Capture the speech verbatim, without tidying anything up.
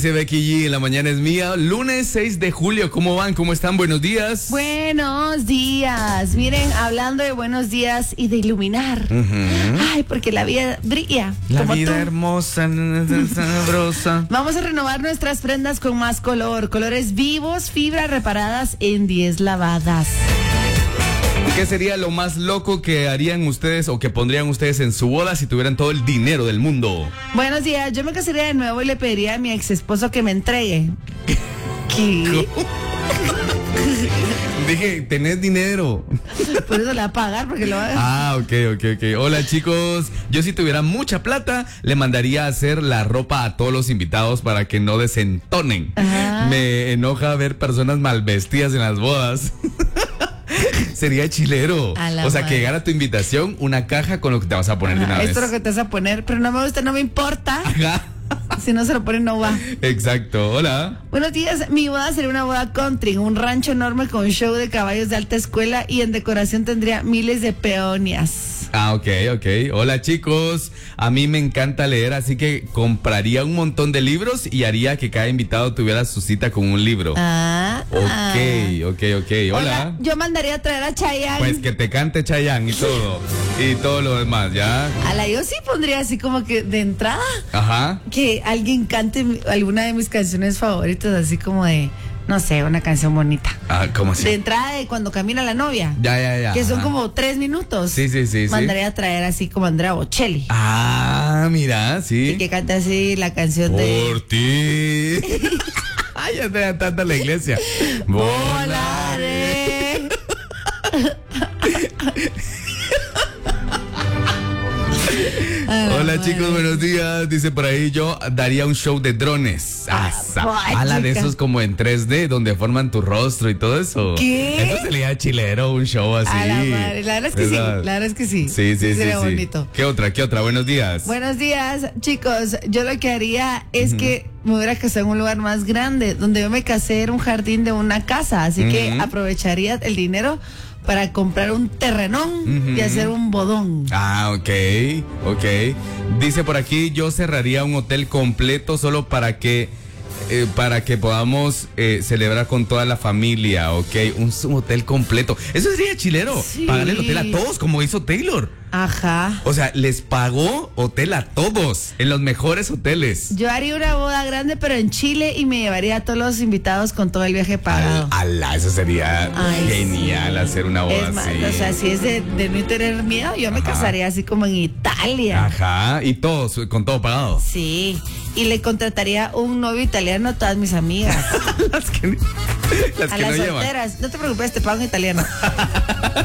Dice Becky G, la mañana es mía. Lunes seis de julio, ¿cómo van? ¿Cómo están? Buenos días. Buenos días. Miren, hablando de buenos días y de iluminar. Uh-huh. Ay, porque la vida brilla. La como vida tú. hermosa, sabrosa. Vamos a renovar nuestras prendas con más color. Colores vivos, fibras reparadas en diez lavadas. ¿Qué sería lo más loco que harían ustedes o que pondrían ustedes en su boda si tuvieran todo el dinero del mundo? Buenos días. Yo me casaría de nuevo y le pediría a mi ex esposo que me entregue. ¿Qué? Dije, tenés dinero. Por eso le va a pagar, porque lo va a... Ah, ok, ok, ok. Hola, chicos. Yo si tuviera mucha plata, le mandaría a hacer la ropa a todos los invitados para que no desentonen. Ajá. Me enoja ver personas mal vestidas en las bodas. Sería chilero. A la O sea, madre. que llegara tu invitación, una caja con lo que te vas a poner de una Ajá, vez. esto es lo que te vas a poner, pero no me gusta, no me importa. Ajá. Si no se lo ponen, no va. Exacto. Hola. Buenos días, mi boda sería una boda country, un rancho enorme con show de caballos de alta escuela y en decoración tendría miles de peonias. Ah, ok, ok. Hola, chicos. A mí me encanta leer, así que compraría un montón de libros y haría que cada invitado tuviera su cita con un libro. Ah, Ok, ok, ok. Hola. Hola, yo mandaría a traer a Chayanne. Pues que te cante Chayanne y todo. Y todo lo demás, ¿ya? A la yo sí pondría así como que de entrada Ajá. que alguien cante mi- alguna de mis canciones favoritas, así como de, no sé, una canción bonita. Ah, ¿cómo así? De entrada de cuando camina la novia. Ya, ya, ya. Que son Ajá. como tres minutos. Sí, sí, sí, sí. Mandaría a traer así como Andrea Bocelli. Ah, mira, Y sí. que cante así la canción de... Por ti. Ay, ya te tanta la iglesia. Volaré. Hola, chicos, buenos días. Dice por ahí, yo daría un show de drones. Asa. Ay, A la de chica. esos como en tres D, donde forman tu rostro y todo eso. ¿Qué? Eso sería chilero, un show así. A la madre. La verdad es que sí. ¿Verdad? La verdad es que sí. Sí, sí, sí. Sería sí. bonito. ¿Qué otra? ¿Qué otra? Buenos días. Buenos días, chicos. Yo lo que haría es que me hubiera casado en un lugar más grande. Donde yo me casé era un jardín de una casa. Así que Ujú. aprovecharía el dinero para comprar un terrenón Ujú. y hacer un bodón. Ah, ok, ok. Dice por aquí, yo cerraría un hotel completo solo para que eh, para que podamos eh, celebrar con toda la familia, ok. Un, un hotel completo. Eso sería chilero. Sí. Pagarle el hotel a todos, como hizo Taylor. Ajá. O sea, les pagó hotel a todos, en los mejores hoteles. Yo haría una boda grande, pero en Chile, y me llevaría a todos los invitados con todo el viaje pagado. Ala, eso sería Ay, genial, sí. hacer una boda Es más, así. o sea, si es de, de no tener miedo, yo me Ajá. casaría así como en Italia. Ajá, y todos, con todo pagado. Sí, y le contrataría un novio italiano a todas mis amigas. Las que, las A que las no llevan. solteras. No te preocupes, te pago en italiano.